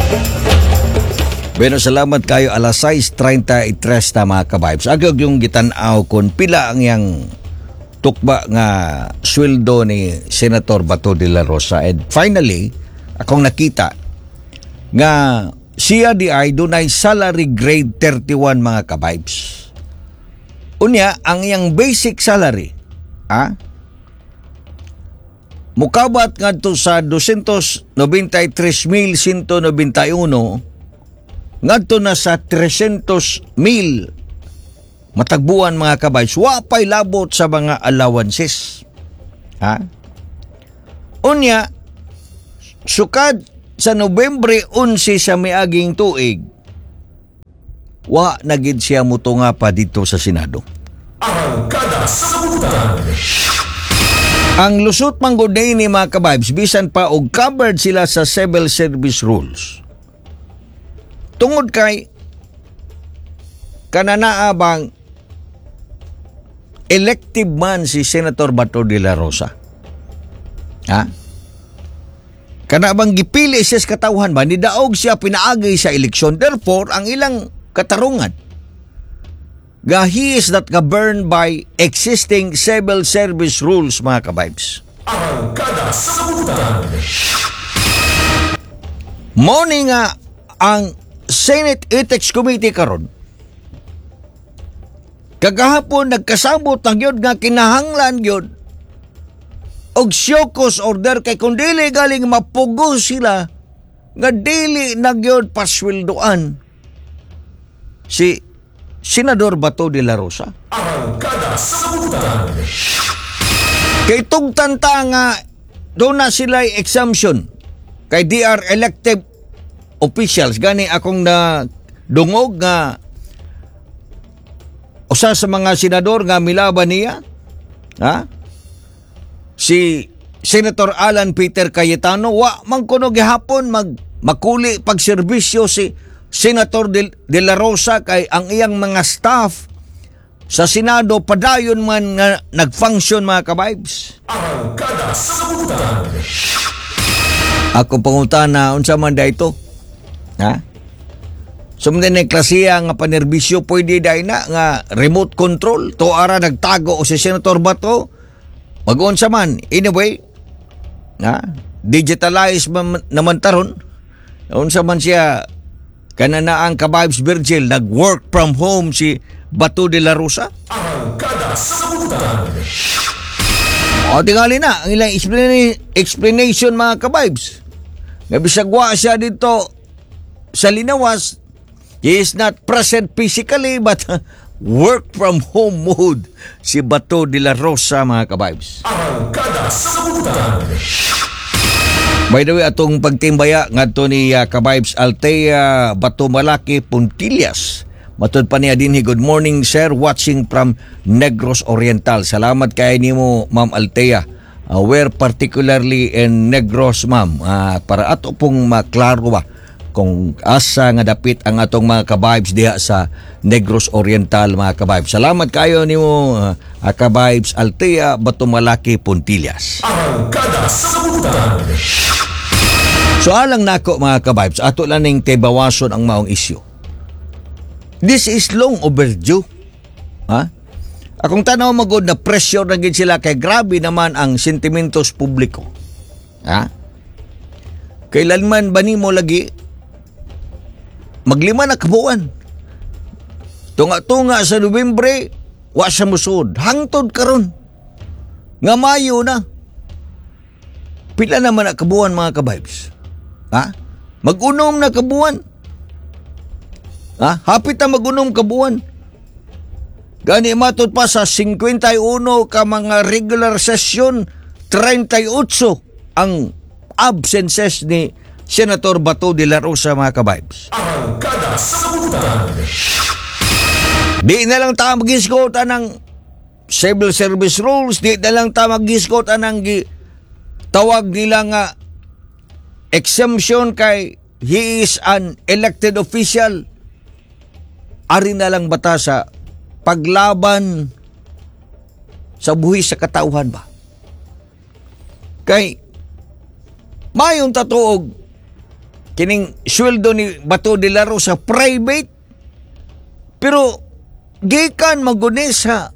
Bueno, salamat kayo. Alas 6:33 na mga kabibes. Agad yung gitanaw kung pila ang yang tukba nga sweldo ni Senator Bato de la Rosa. And finally, akong nakita nga siya di ay dunay salary grade 31 mga kabibes. Unya, ang yang basic salary, mukabat ngadto sa 293,191 ngadto na sa 300,000 matagbuan mga kabibes. Wa pay labot sa mga allowances. Unya, sukad sa Nobyembre 11 sa miaging tuig, wa na gid siya mutunga pa dito sa Senado. Arangkada sa Kabutan. Ang lusot manggod ni mga kabibes, bisan pa og covered sila sa civil service rules. Tungod kay kananaa bang elective man si Senator Bato de la Rosa. Kana bang gipili siya sa katawhan ba, nidaog siya pinaagay sa eleksyon. Therefore, ang ilang katarungan, he is not governed by existing civil service rules mga kabibes. Arangkada sa Kabutan. Morning nga ang Senate Ethics Committee karon. Kagahapon nagkasabot ang yun nga kinahanglan yun og Siokos order kay kung dili galing mapugo sila nga dili nagyod pasweldoan si Senador Bato de la Rosa. Arangkada sa Kabutan. Kay tugtanta nga doon na sila exemption kay they are elected officials. Gani akong na dungog nga usa sa mga senador nga milaban niya, si Senator Alan Peter Cayetano, wa man kuno gihapon makuli pagserbisyo si Senator de la Rosa kay ang iyang mga staff sa Senado padayon man nga nag-function mga kabibes. Arangkada sa Kabutan. Ako pangutana unsa man dayto? Sumden na klasiya nga panerbisyo pwede day na nga remote control to ara nagtago o si Senator Bato mag-unsa man anyway digitalize naman taron unsa man siya kanana ang kabibes Virgil nag-work from home si Bato de la Rosa. Arangkada sa Kabutan. O tingali na ang ilang explanation mga kabibes nga bisag wa siya dito sa linawas, he is not present physically but work from home mode si Bato de la Rosa mga kabibes. Arangkada sa Kabutan. By the way, atong pagtimbaya ngadto ni kabibes Althea Bato Malaki Puntillas. Matud pa niya dinhi, good morning sir, watching from Negros Oriental. Salamat kay nimo Ma'am Althea. Where particularly in Negros ma'am, para ato pong maklaro ba kung asa nga dapit ang atong mga kabibes diha sa Negros Oriental mga kabibes. Salamat kayo nimo kabibes Althea Bato Malaki Puntillas. Arangkada sa Kabutan. So alang nako mga kabibes, ato lang ning tibawason ang maong isyu. This is long overdue. Akong tanaw magod na pressure na gid sila kay grabe naman ang sentimentos publiko. Kailanman ba nimo lagi maglima na kabuan? Tunga-tunga sa Nobyembre, wa sa musod. Hangtod karon nga Mayo na. Pila naman na kabuan mga kabibes? Mag-unom na kabuan. Hapit na mag-unom kabuan. Gani matod pa sa 51 ka mga regular session, 38 ang absences ni Senator Bato de la Rosa mga kabibes. Arangkada sa Kabutan. Di na lang tayo mag-isgot ng civil service rules, di na lang tayo mag-isgot ng tawag nila nga exemption kay he is an elected official. Ari na lang bata sa paglaban sa buhis sa katauhan ba? Kay mayong tatuog kining sweldo ni Bato de la Rosa private, pero gikan maguni sa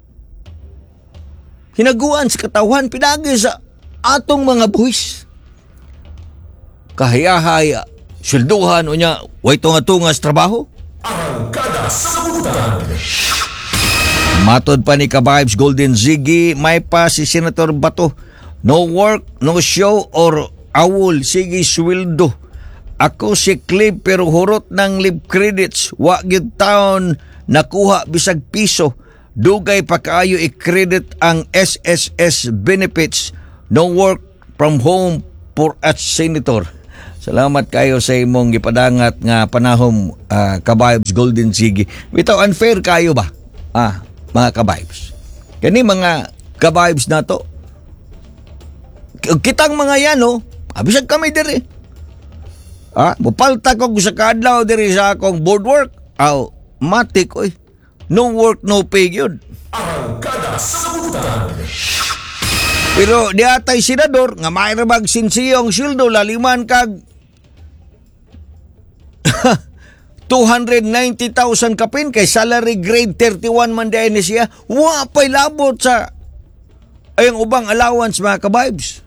hinaguan sa katawan, pinagi sa atong mga buhis. Kahayahaya, swelduhan o niya, way tunga-tunga sa trabaho. Arangkada sa Kabutan. Matod pa ni Kabibes Golden Ziggy, may pa si Senator Bato, no work, no show, or awol, sige sweldo. Ako si Clip pero hurot ng leave credits, wa gyud taon nakuha bisag piso. Dugay pa kaayo i-credit ang SSS benefits, no work from home for a senator. Salamat kayo sa imong gipadangat nga panahom, Kabibes Golden Ziggy. Bitaw unfair kayo ba? Mga Kabibes. Kani mga Kabibes na to. Kitang mga yan, no? Bisag kami diri. Mupalta ko sa kadlaw diri sa akong board work. Matik, oy. No work, no pay yun. Arangkada sa Kabutan. Pero di atay senador, nga mairabag sinsiyong sildo, laliman kag 290,000 kapin kay salary grade 31 man dahil ni siya. Wapay labot sa ayang ubang allowance, mga Kabibes.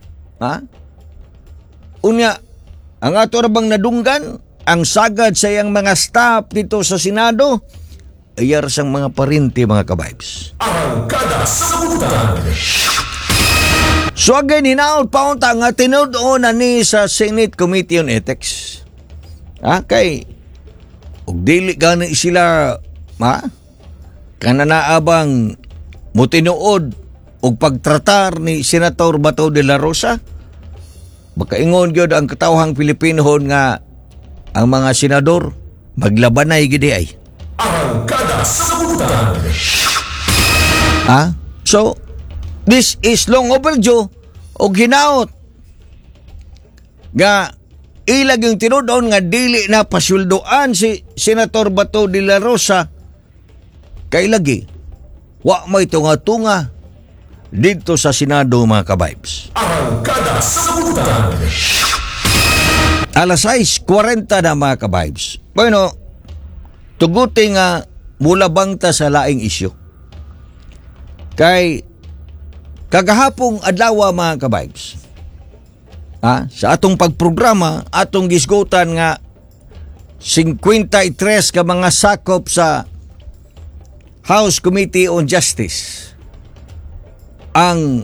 Unya, ang ato rabang nadunggan, ang sagad sa iyang mga staff dito sa Senado, ayar sang mga parinti, mga Kabibes. Arangkada sa Kabutan. So again, hinaot pa unta nga tinud-on na ni sa Senate Committee on Ethics. Kay og dili gani sila kananaabang mutinuod og pagtratar ni Senator Bato de la Rosa. Makaingon gyud ang katawhang Pilipinohon nga ang mga senador maglabanay gid ay. Arangkada sa Kabutan. So this is long overdue og hinaot nga ilag yung tinudon nga dili na pasuldoan si Senator Bato de la Rosa kay lagi wa may tunga-tunga dito sa Senado, mga Kabibes. Arangkada sa Kabutan. Alas 6:40 na, mga Kabibes. Bueno, tuguti nga mula bangta sa laing isyu. Kay kagahapong adlaw, mga Kabibes, sa atong pagprograma, atong gisgutan nga 53 ka mga sakop sa House Committee on Justice ang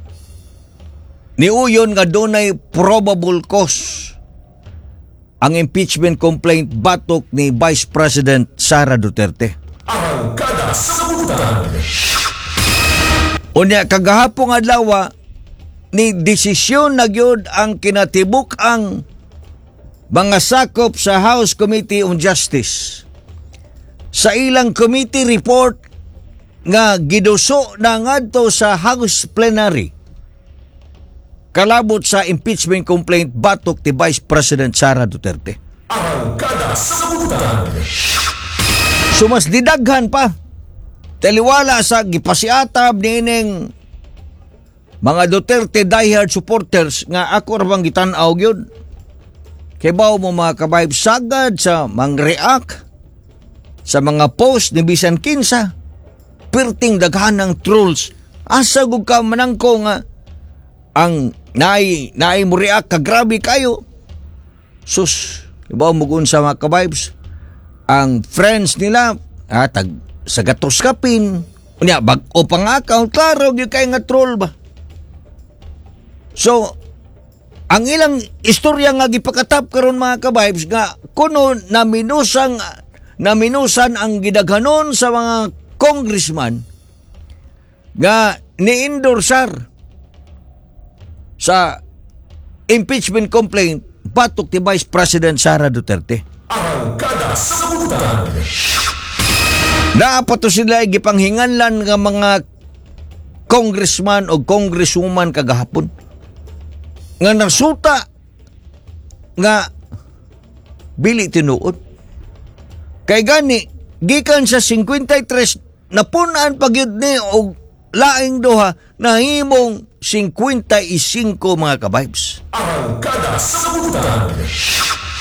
niuyon nga dunay probable cause ang impeachment complaint batok ni Vice President Sara Duterte. Arangkada sa Kabutan. Unya kagahapong adlaw ni desisyon na gyud ang kinatibuk ang mga sakop sa House Committee on Justice sa ilang committee report nga giduso na ngadto sa House Plenary kalabot sa impeachment complaint batok ni Vice President Sara Duterte. Arangkada sa Kabutan. So mas didaghan pa taliwala sa gipasiatab nining mga Duterte diehard supporters nga ako ra bang gitan-aw gyud. Kay bawo mo, mga Kabibes, sagad sa mang-react sa mga post ni bisan kinsa perting daghan ng trolls. Asa gud ka manangko nga ang naay mo react ka grabe kayo. Sus, ibaw mo sa mga Kabibes, ang friends nila sa gatos kapin unya bag-o pang account, klaro gyud kay nga troll ba. So ang ilang istorya nga gipakatap karon, mga Kabibes, nga kuno naminusan ang gidaghanon sa mga congressman nga ni-endorsar sa impeachment complaint batok ti Vice President Sara Duterte. Arangkada sa Kabutan. Naapato sila gipanghinganlan nga mga congressman o congresswoman kagahapon nga nasuta nga bili tinuod. Kay gani gikan sa 53 napunan pagyud ni og laing duha nahimong 55, mga Kabibes. Arangkada sa Kabutan.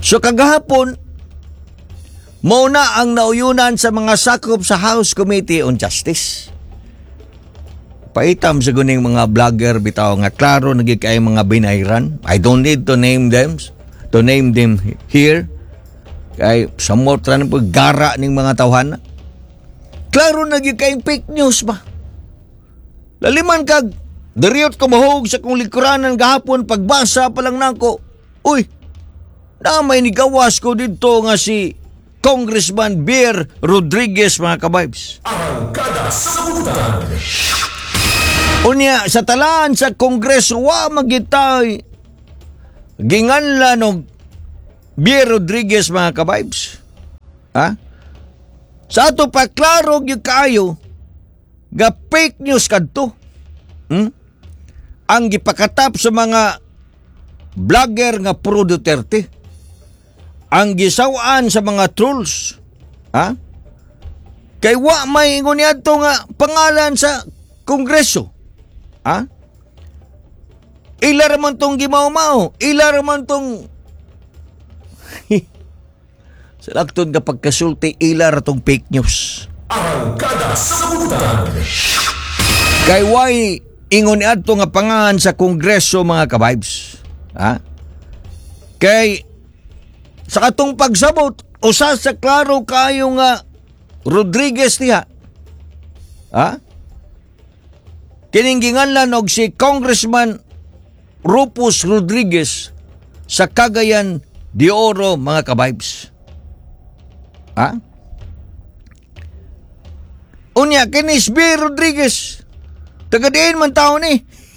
So kagahapon, mauna ang nauyunan sa mga sakop sa House Committee on Justice. Paitam sa guning mga vlogger bitaw nga klaro nagikay mga binayran. I don't need to name them here. Kay samot ra ng paggara ning mga tawhana. Klaro nagikay fake news ba? Laliman kag dariyot ko mahog sa kong likuranan gahapon pagbasa pa lang nako. Uy, may nigawas ko dito nga si Congressman Bear Rodriguez, mga kabibes. Arangkada sa kabutan. Unya, sa talaan sa Kongreso, magitay ginganla no Bear Rodriguez, mga kabibes. Ha? Sa ato pa, klaro yung kayo ga fake news kadto. Ang gipakatap sa mga vlogger nga pro Duterte. Ang gisawaan sa mga trolls. Ha? Kay may ingon niadto nga pangalan sa Kongreso. Ha? Ila raman tong gimaw-maw. Ila raman tong sa lakton kapag kasulti, ila ra tong fake news. Arangkada sa kabutan. Kay ingon niadto nga pangalan sa Kongreso, mga kabibes. Ha? Kay sa katong pagsabot, usa sa klaro kayo nga Rodriguez niya. Ha? Kining ginganlan og si Congressman Rufus Rodriguez sa Cagayan de Oro, mga kabibes. Ha? Unya, kinis B. Rodriguez. Taga-diin man tao ni.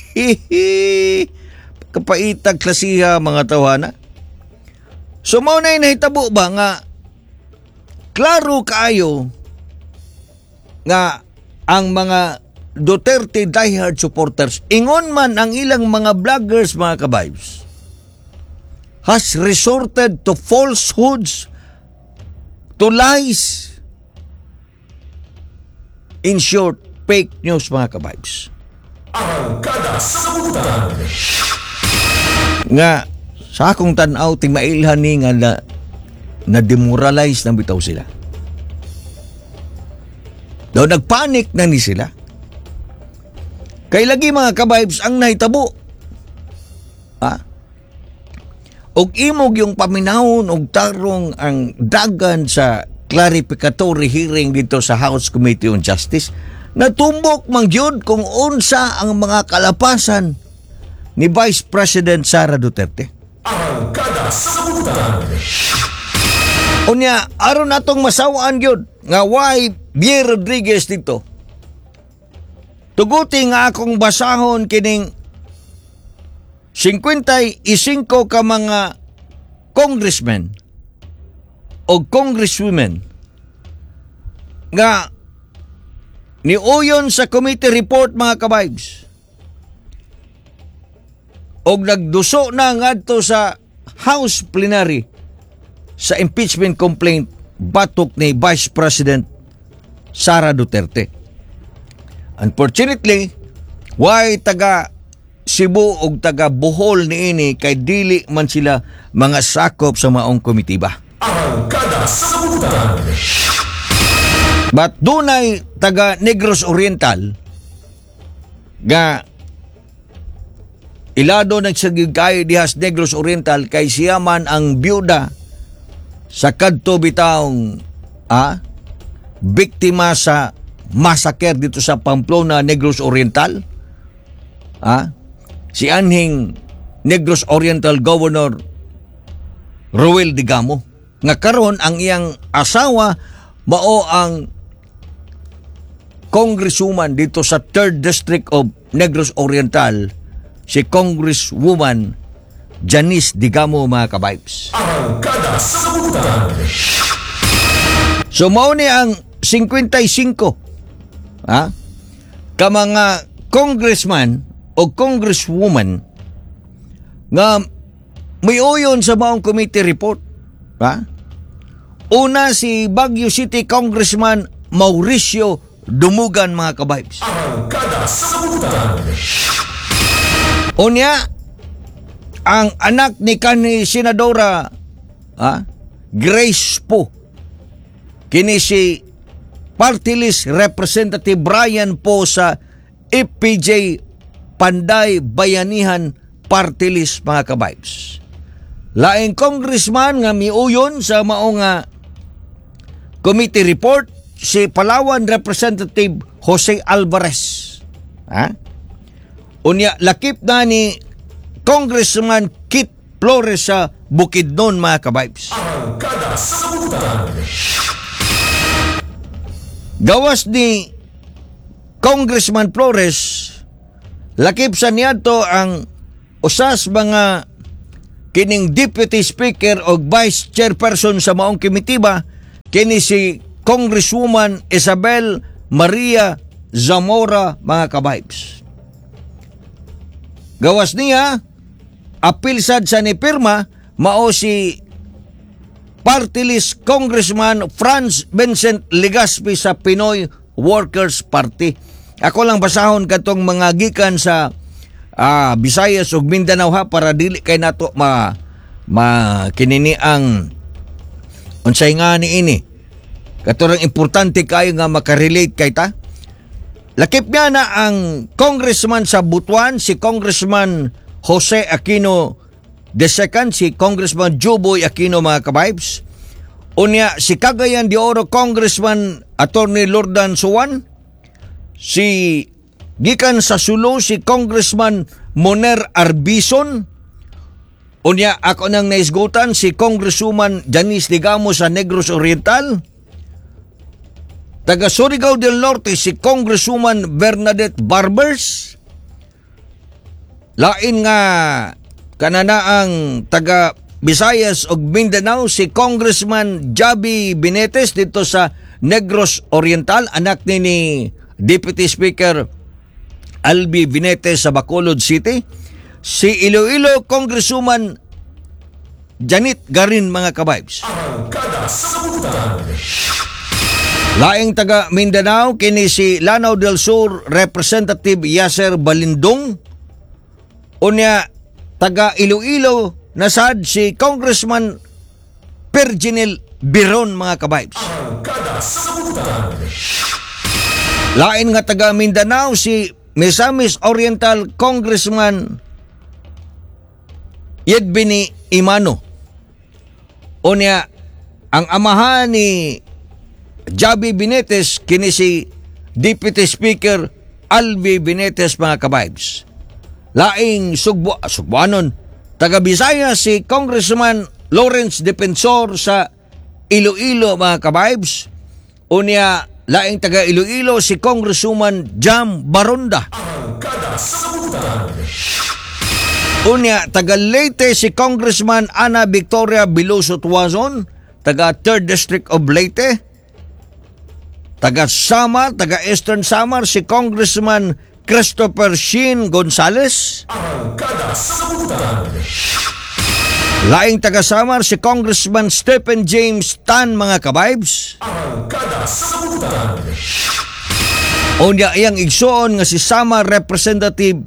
Kapaitag klasiha, mga tawana. So, maunay nahitabo ba nga klaro kaayo nga ang mga Duterte diehard supporters, ingon man ang ilang mga vloggers, mga kabibes, has resorted to falsehoods, to lies. In short, fake news, mga kabibes. Arangkada sa kabutan. Nga, sa akong tanaw, timailhan ni nga na demoralize na bitaw sila. Daw nagpanik na ni sila. Kay lagi, mga kabibes, ang nahitabo. Ha? Og imog yung paminahon og tarong ang dagan sa clarificatory hearing dito sa House Committee on Justice, natumbok man gyud kung unsa ang mga kalapasan ni Vice President Sara Duterte. Arangkada sa kabutan. Unya, aron natong masawaan gyud nga why Bear Rodriguez dito. Tuguti nga akong basahon kining 55 ka mga congressmen o congresswomen nga niuyon sa committee report, mga kabibes, og nagduso na ngadto sa House plenary sa impeachment complaint batok ni Vice President Sara Duterte. Unfortunately, why taga Cebu og taga Bohol niini kay dili man sila mga sakop sa maong komitiba. Arangkada sa kabutan. But dunay taga Negros Oriental nga ilado nagsagig kayo dihas Negros Oriental kay siya man ang byuda sa kadto bitawng biktima sa massacre dito sa Pamplona, Negros Oriental. Si anhing Negros Oriental Governor Roel Digamo, nga karon ang iyang asawa mao ang congresswoman dito sa 3rd District of Negros Oriental, si Congresswoman Janice Digamo, mga kabibes. Arangkada sa kabutan. So mao ni ang 55 ka mga congressman o congresswoman nga may uyon sa maong committee report. Una, si Baguio City Congressman Mauricio Dumugan, mga kabibes. Arangkada sa kabutan. Unya, ang anak ni kanhi Senadora Grace Po. Kini si Party List Representative Brian Po sa FPJ Panday Bayanihan Party List, mga ka-vibes. Laing congressman nga miuyon sa maong committee report si Palawan Representative Jose Alvarez. Unya lakip na ni Congressman Kit Flores sa Bukidnon, mga ka-vibes. Arangkada sa Kabuutan. Gawas ni Congressman Flores, lakip sa niyato ang usas mga kining Deputy Speaker o Vice Chairperson sa maong komitiba, kini si Congresswoman Isabel Maria Zamora, mga ka-vibes. Gawas niya, apil sad sa ni pirma, mao si Party List Congressman Franz Vincent Legaspi sa Pinoy Workers Party. Ako lang basahon katong mga gikan sa Visayas ug Mindanao para dili kay nato kinini ang unsay nga ni ini. Katurang importante kayo nga makarelate kay ta. Lakip niya na ang congressman sa Butuan, si Congressman Jose Aquino II, si Congressman Juboy Aquino, mga ka-vibes. Unya si Cagayan de Oro Congressman Attorney Lordan Suwan, si gikan sa Sulu si Congressman Moner Arbison. Unya ako nang naisgutan si Congresswoman Janice Digamo sa Negros Oriental. Taga Surigao del Norte si Congresswoman Bernadette Barbers. Lain nga kananaang taga Visayas ug Mindanao si Congressman Javi Binetes dito sa Negros Oriental, anak ni Deputy Speaker Albi Binetes sa Bacolod City. Si Iloilo Congresswoman Janet Garin, mga ka-vibes. Arangkada sa Kabuutan. Laing taga Mindanao kini si Lanao del Sur Representative Yasser Balindong. Unya taga Iloilo nasad si Congressman Virginel Biron, mga ka-vibes. Arangkada sa Kabuutan. Lain nga taga Mindanao si Misamis Oriental Congressman Yedbini Imano. Unya ang amahan ni Javi Binetes kini si Deputy Speaker Albi Binetes, mga ka-vibes. Laing Sugbuanon taga Bisaya si Congressman Lawrence Defensor sa Iloilo, mga ka-vibes. Unya laing taga Iloilo si Congresswoman Jam Baronda. Arangkada sa Kabuutan. Unya taga Leyte si Congressman Ana Victoria Biloso Tuazon, taga 3rd District of Leyte. Taga Samar, taga Eastern Samar si Congressman Christopher Sheen Gonzales. Arangkada sa Kabuutan. Laing taga Samar si Congressman Stephen James Tan, mga ka-vibes. Arangkada sa Kabuutan. Unya iyang igsoon nga si Samar Representative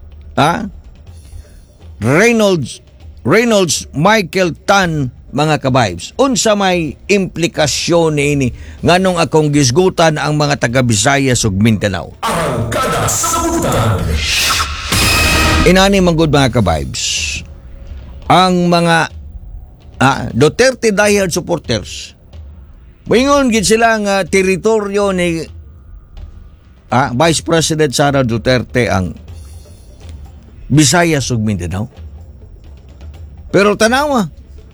Reynolds Michael Tan, mga ka-vibes. Unsa may implikasyon ini nganong akong gisgutan ang mga taga Visayas ug Mindanao. Arangkada sa Kabuutan. Inani manggod, mga ka-vibes, ang mga Duterte diehard supporters, moingon gid sila nga teritoryo ni Vice President Sara Duterte ang Visayas ug Mindanao. Pero tanawa,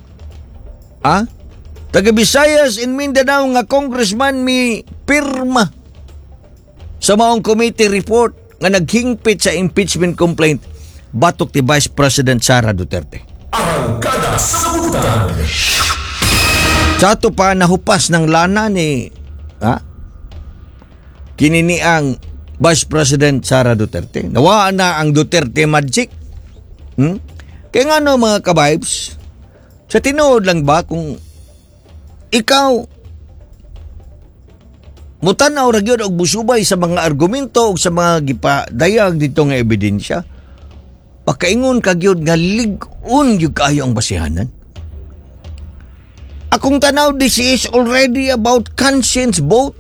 taga Visayas in Mindanao nga congressman mi pirma sa maong committee report nga naghingpit sa impeachment complaint batok ti Vice President Sara Duterte. Arangkada sa Kabuutan. Sa ato pa nahupas ng lana ni kinini ang Vice President Sara Duterte. Nawaan na ang Duterte magic. Kaya nga no, mga ka-vibes, sa tinuod lang ba kung ikaw mutanaw ra gyud og busubay sa mga argumento o sa mga gipadayag dito nga ebidensya, pakaingon ka gyud nga lig-on gyud kayo ang basihanan. Akong tanaw, this is already about conscience vote.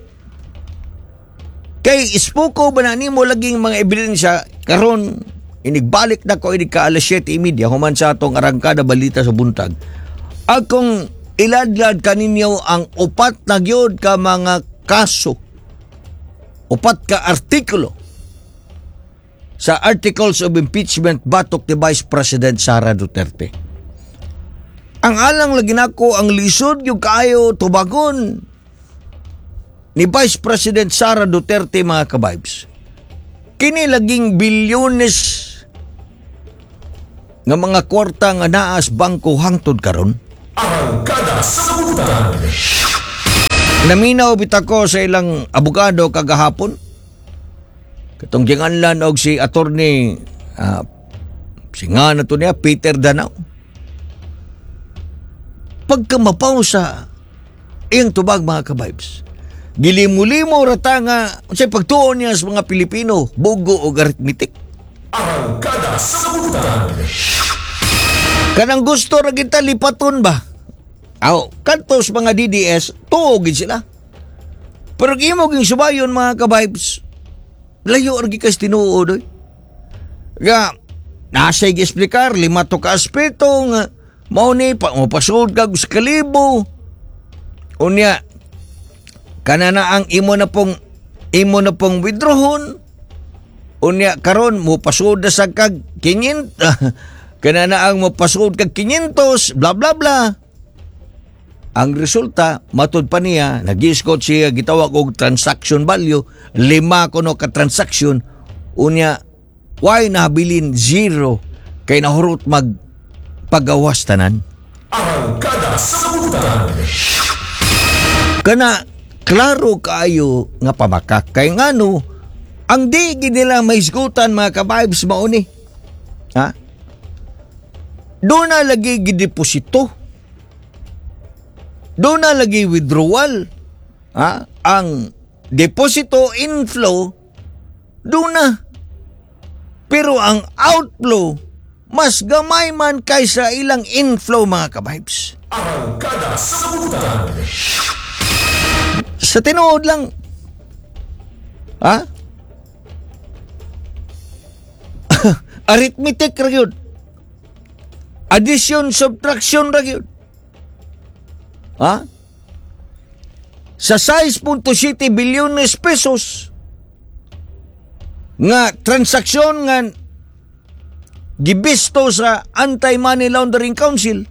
Kay ispuko ba na nimo laging mga ebidensya karon inigbalik na ko ini ka alas 7:30 human sa atong arangkada balita sa buntag. Akong iladlad kaninyo ang upat na gyud ka mga kaso, upat ka artikulo sa Articles of Impeachment batok ni Vice President Sara Duterte. Ang alang lagi nako ang lisod yung kaayo tubagon ni Vice President Sara Duterte mga kabibes. Kini laging bilyones nga mga kwarta nga naas bangko hangtod karon. Arangkada sa Kabutan. Naminaw bitako sa ilang abogado kagahapon. Katong ginganlan og si attorney singa na to niya Peter Danao. Pagkamapaw sa iyang tubag mga kabibes. Gilimu-limo rata nga sa pagtuon niya sa mga Pilipino, bugo o arithmetic. Arangkada sa Kabutan. Kanang gusto ra kita lipaton ba? Kantos mga DDS, tuogin sila. Pero imo ging subayon mga kabibes, layo ra gikas tinuod oy. Ga nasa gi-explicar 5 to ka aspeto nga mao ni mapasud kag sa kalibo. Unya kanana ang imo na pong withdrawon. Unya karon mo pasud sa kag 500 kanana ang mo pasud kag 500 bla bla bla. Ang resulta matud pa niya nag-iscot siya gitawag og transaction value 5 kuno ka transaction. Unya why nabilin 0 kay nahurot mag pagawas tanan. Arangkada sa Kabutan. Kana klaro kaayo nga pamakak kay ngano ang di gid nila mahisgutan mga ka-vibes mao ni. Ha? Do na lagi gideposito. Do na lagi withdrawal. Ha? Ang deposito inflow do na. Pero ang outflow mas gamay man kaysa ilang inflow mga ka-vibes. Arangkada sa Kabutan. Sa tinuod lang. Ha? Arithmetic ra gyud. Addition, subtraction ra gyud. Ha? Sa 6.7 bilyones pesos nga transaksyon nga gibisto sa Anti-Money Laundering Council,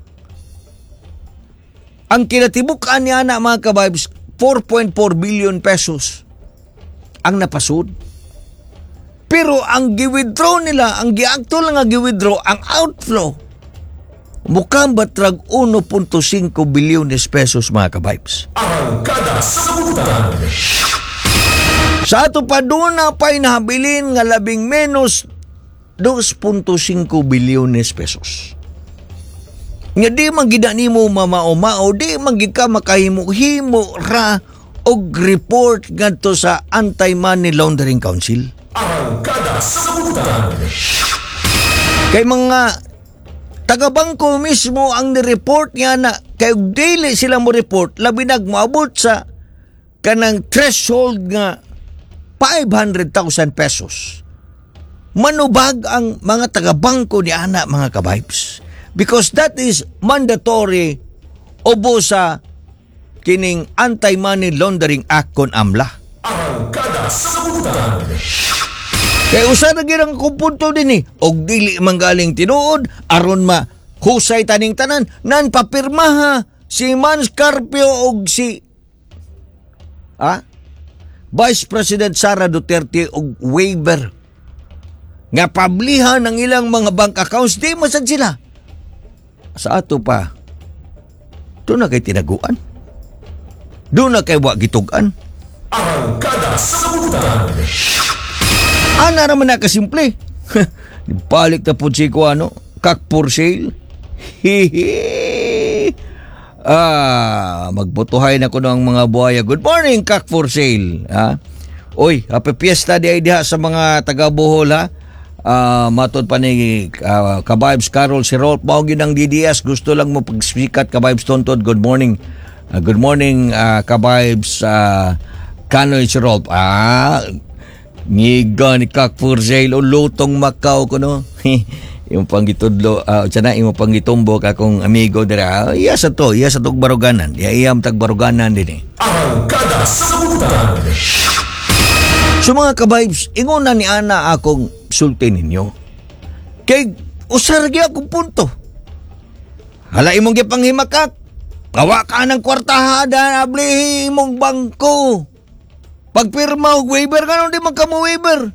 ang kinatibuk-an niya na mga kabibes 4.4 billion pesos ang napasud. Pero ang gi-withdraw nila, ang gi-actual nga gi-withdraw, ang outflow mukhang batrag 1.5 bilyones pesos mga kabibes. Arangkada sa Kabutan. Sa ato pa doon na pa'y nahabilin nga labing menos 2.5 bilyones pesos. Nga di magida nimo mamao-mao, di magika makahimo-himo ra og report ngadto sa Anti-Money Laundering Council. Arangkada sa Kabutan. Kay mga taga-bangko mismo ang ni-report nga na kay daily sila mo report labi nagmoabot sa kanang threshold nga 500,000 pesos. Manubag ang mga taga-bangko ni ana mga kabibes. Because that is mandatory obo sa kining Anti-Money Laundering Act kon AMLA. Arangkada sa Kabutan. Kaya usa na girang kumpunto din og dili manggaling tinuod aron husay taning tanan nan papirmaha si Mans Carpio og si Vice President Sara Duterte og waiver nga pablihan ng ilang mga bank accounts. Di masad sila sa ato pa. Doon na kay tinaguan, doon na kay wag gitugan. Arangkada sa Kabutan. Ana naman na kasimple. Balik na po si ko kak for sale. Magbutuhay na ko ng mga buhaya. Good morning, kak for sale. Oy, happy fiesta di ay diha sa mga taga Bohol ha. matod pa ni Kabibes Carol si Rolf mao gyud ang DDS gusto lang mo pagsikat Kabibes Tontod. Good morning. Good morning Kabibes Kanoy si Rolf. Ngiga ni Kak Furzel o lutong Macau ko no. Yung panggitudlo yung panggitumbo akong amigo dira. Iya sa to baruganan. Iyam tag baruganan din eh. Arangkada sa Kabutan. So mga Kabibes, ingon na ni Ana akong sulti ninyo. Kay usargi akong punto. Hala imong gipanghimakak. Gawa ka ng kwartaha abli imong bangko. Pagpirma og waiver kanon di man kamo waiver.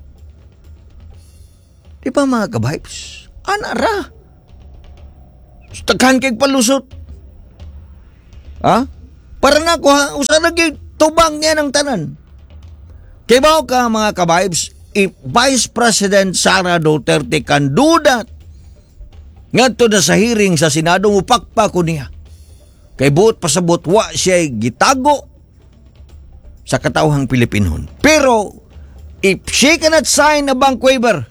Di ba mga Kabibes? Ana ra. Taghan kay palusot. Ha? Para na ko ha, usargi tubang niya ng tanan. Kay bao ka mga Kabibes, if Vice President Sara Duterte can do that, ngadto na sa hearing sa Senado, upakpa ko niya. Kay buot pasabot, wa siya gitago sa katawhang Pilipinon. Pero, if she cannot sign a bank waiver,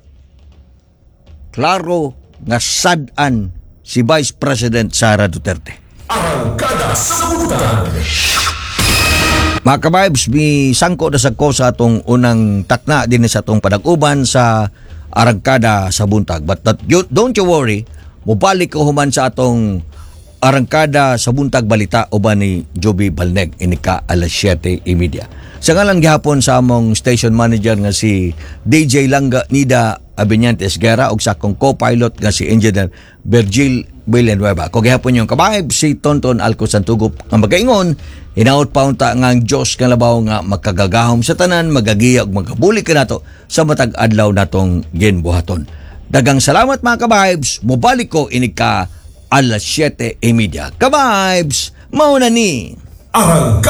klaro nga sad-an si Vice President Sara Duterte. Arangkada sa Kabutan. Mga Kabibes, sangko na sa ko sa atong unang takna din sa atong panag-uban sa Arangkada sa Buntag. But don't you worry, mubalik ko human sa atong Arangkada sa Buntag balita uban ni Joby Balneg inika alas 7:30. Sa ngalan gihapon sa among station manager nga si DJ Langga Nida Abeñantes Guerra ug sa akong co-pilot nga si Engineer Virgil Villanueva. Kung gihapon yung Kabibes si Tonton Alco Santugop nga magaingon, hinaut pa unta nga ang Diyos nga labaw nga magkagagahom sa tanan, magagiya ug magabuli ka nato sa matag adlaw natong ginbuhaton. Dagang salamat mga Kabibes, mubalik ko inika alas 7:30. Kabibes, mauna ni Arangkada